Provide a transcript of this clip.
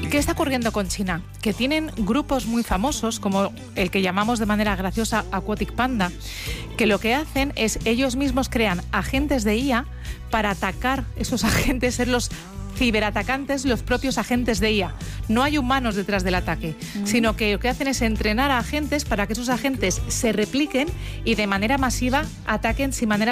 ¿Qué está ocurriendo con China? Que tienen grupos muy famosos, como el que llamamos de manera graciosa Aquatic Panda, que lo que hacen es ellos mismos crean agentes de IA para atacar esos agentes, ser los ciberatacantes, los propios agentes de IA. No hay humanos detrás del ataque, sino que lo que hacen es entrenar a agentes para que esos agentes se repliquen y de manera masiva ataquen sin manera